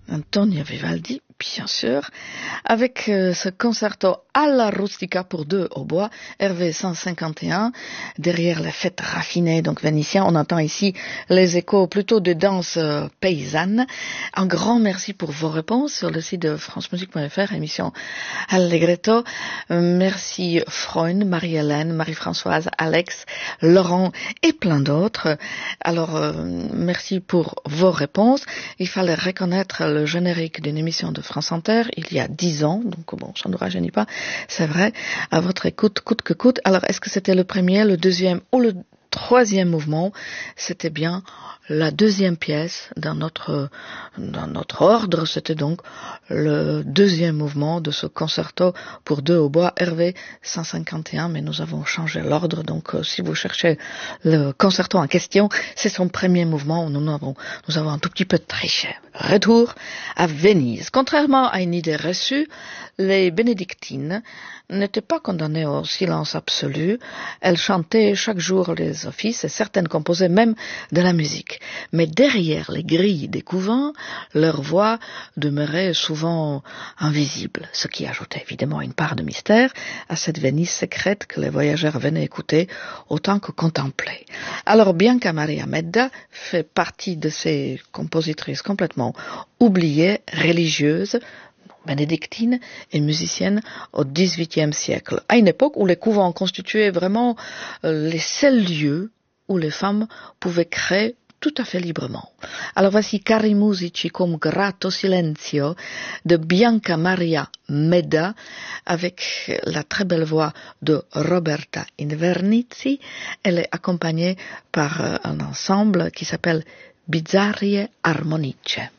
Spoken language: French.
Antonio Vivaldi, bien sûr, avec ce concerto alla rustica pour deux au bois, RV 151, derrière la fête raffinée, donc vénitien. On entend ici les échos plutôt de danse paysanne. Un grand merci pour vos réponses sur le site de francemusique.fr, émission Allegretto. Merci Freund, Marie-Hélène, Marie-Françoise, Alex, Laurent et plein d'autres. Alors, merci pour vos réponses. Il fallait reconnaître le générique d'une émission de France Inter il y a 10 ans, donc bon, ça ne nous rajeunit pas, c'est vrai, à votre écoute, coûte que coûte. Alors, est-ce que c'était le premier, le deuxième ou le troisième mouvement? C'était bien la deuxième pièce dans notre ordre. C'était donc le deuxième mouvement de ce concerto pour deux au bois RV 151, mais nous avons changé l'ordre, donc si vous cherchez le concerto en question, c'est son premier mouvement. Nous avons un tout petit peu triché. Retour à Venise. Contrairement à une idée reçue, les bénédictines n'étaient pas condamnées au silence absolu. Elles chantaient chaque jour les offices et certaines composaient même de la musique. Mais derrière les grilles des couvents, leur voix demeurait souvent invisible, ce qui ajoutait évidemment une part de mystère à cette Venise secrète que les voyageurs venaient écouter autant que contempler. Alors Bianca Maria Medda fait partie de ces compositrices complètement oubliées, religieuses, bénédictine et musicienne au XVIIIe siècle, à une époque où les couvents constituaient vraiment les seuls lieux où les femmes pouvaient créer tout à fait librement. Alors voici Cari musici cum grato silenzio de Bianca Maria Medda avec la très belle voix de Roberta Invernizzi. Elle est accompagnée par un ensemble qui s'appelle Bizzarrie Armoniche.